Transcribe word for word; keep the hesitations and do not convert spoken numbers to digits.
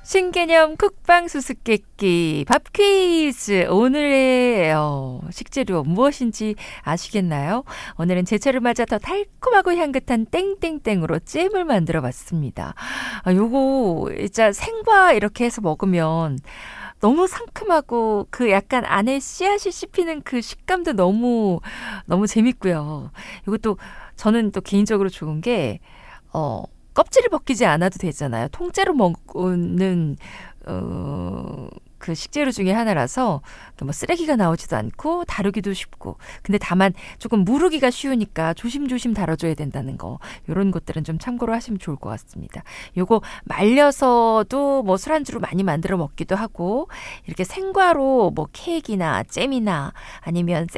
신개념 쿡방 수수께끼 밥 퀴즈. 오늘의 어, 식재료 무엇인지 아시겠나요? 오늘은 제철을 맞아 더 달콤하고 향긋한 땡땡땡으로 잼을 만들어 봤습니다. 아, 요거 진짜 생과 이렇게 해서 먹으면 너무 상큼하고 그 약간 안에 씨앗이 씹히는 그 식감도 너무 너무 재밌고요. 이것도 저는 또 개인적으로 좋은 게 어. 껍질을 벗기지 않아도 되잖아요. 통째로 먹는 어, 그 식재료 중에 하나라서 뭐 쓰레기가 나오지도 않고 다루기도 쉽고, 근데 다만 조금 무르기가 쉬우니까 조심조심 다뤄줘야 된다는 거, 이런 것들은 좀 참고로 하시면 좋을 것 같습니다. 요거 말려서도 뭐 술안주로 많이 만들어 먹기도 하고, 이렇게 생과로 뭐 케이크나 잼이나 아니면